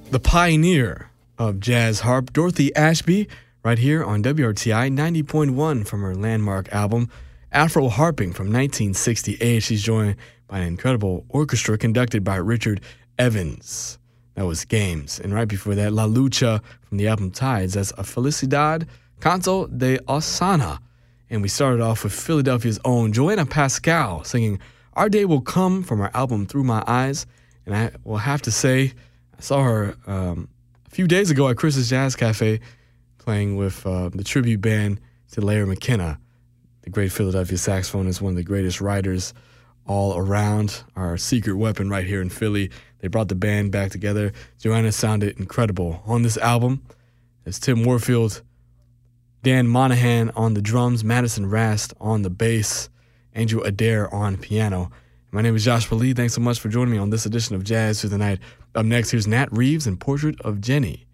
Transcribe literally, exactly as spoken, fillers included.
the pioneer of jazz harp, Dorothy Ashby, right here on W R T I ninety point one from her landmark album, Afro Harping from nineteen sixty-eight. She's joined by an incredible orchestra conducted by Richard Evans. That was Games. And right before that, La Lucha from the album Tides. That's a Felicidad Canto de Osana. And we started off with Philadelphia's own Joanna Pascal singing Our Day Will Come from her album Through My Eyes. And I will have to say, I saw her um, a few days ago at Chris's Jazz Cafe playing with uh, the tribute band to Larry McKenna, the great Philadelphia saxophonist, one of the greatest writers all around, our secret weapon right here in Philly. They brought the band back together. Joanna sounded incredible on this album. There's Tim Warfield, Dan Monahan on the drums, Madison Rast on the bass, Angel Adair on piano. My name is Joshua Lee. Thanks so much for joining me on this edition of Jazz Through the Night. Up next, here's Nat Reeves and Portrait of Jenny.